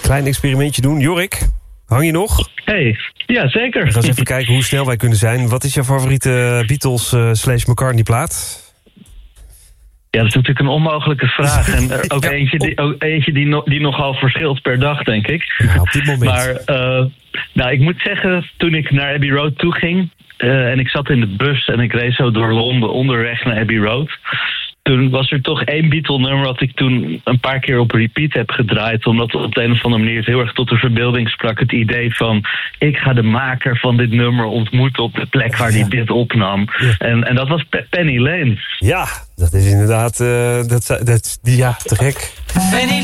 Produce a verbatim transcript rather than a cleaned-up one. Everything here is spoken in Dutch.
klein experimentje doen. Jorik, hang je nog? Hey, ja zeker. We gaan eens even kijken hoe snel wij kunnen zijn. Wat is jouw favoriete Beatles uh, slash McCartney plaat? Ja, dat is natuurlijk een onmogelijke vraag. En er ook ja, eentje, die, ook eentje die, no, die nogal verschilt per dag, denk ik. Ja, op dit moment. Maar uh, nou, ik moet zeggen, toen ik naar Abbey Road toe ging... Uh, en ik zat in de bus en ik reed zo door Londen onderweg naar Abbey Road... Toen was er toch één Beatle-nummer wat ik toen een paar keer op repeat heb gedraaid. Omdat op de een of andere manier het heel erg tot de verbeelding sprak. Het idee van, ik ga de maker van dit nummer ontmoeten op de plek waar hij ja. dit opnam. Ja. En, en dat was Penny Lane. Ja, dat is inderdaad, uh, dat, dat, ja, te gek. Penny